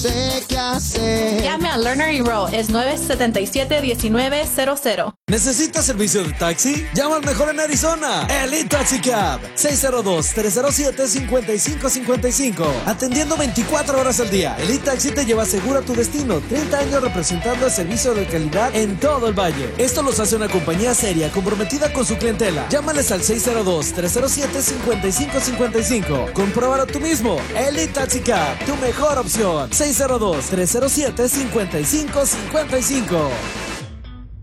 sé qué hacer. Llame a Lerner y Rowe, es 977-1900. ¿Necesitas servicio de taxi? Llama al mejor en Arizona, Elite Taxi Cab, 602-307-5555. Atendiendo 24 horas al día, Elite Taxi te lleva seguro a tu destino. 30 años representando el servicio de calidad en todo el valle. Esto los hace una compañía seria, comprometida con su clientela. Llámales al 602-307-5555. Compruébalo tú mismo. Elite Taxi Cab, tu mejor opción. 602-307-5555.